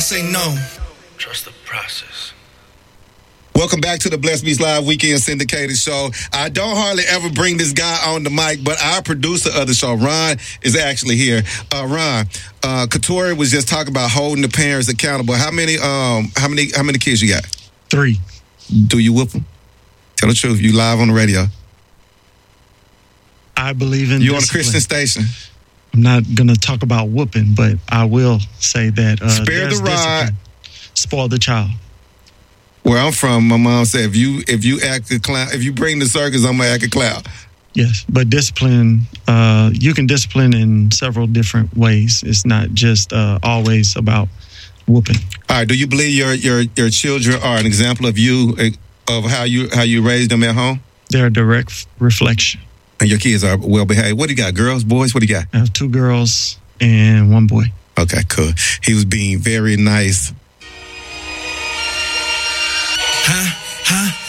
say no. Trust the process. Welcome back to the Blessed Beats Live Weekend Syndicated Show. I don't hardly ever bring this guy on the mic, but our producer of the show, Ron, is actually here. Ron, Katori was just talking about holding the parents accountable. How many kids you got? 3. Do you whoop them? Tell the truth. You live on the radio. I believe in you discipline. On a Christian station. I'm not going to talk about whooping, but I will say that spare the rod, spoil the child. Where I'm from, my mom said, if you act a clown, if you bring the circus, I'm gonna act a clown. Yes, but discipline, you can discipline in several different ways. It's not just always about whooping. All right. Do you believe your children are an example of you, of how you raised them at home? They're a direct reflection. And your kids are well behaved. What do you got? Girls, boys? What do you got? I have 2 girls and 1 boy. Okay, cool. He was being very nice. Huh?